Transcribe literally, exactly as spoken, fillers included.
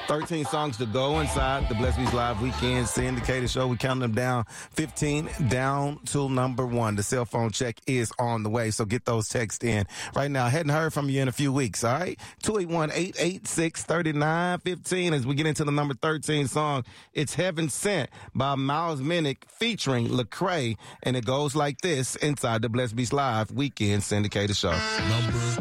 thirteen songs to go inside the Blessed Beats Live Weekend Syndicated Show. We count them down fifteen down to number one. The cell phone check is on the way, so get those texts in right now. Hadn't heard from you in a few weeks, all right? two eight one, eight eight six, three nine one five. As we get into the number thirteen song, it's Heaven Sent by Miles Minnick featuring Lecrae, and it goes like this inside the Blessed Beats Live Weekend Syndicated Show. Number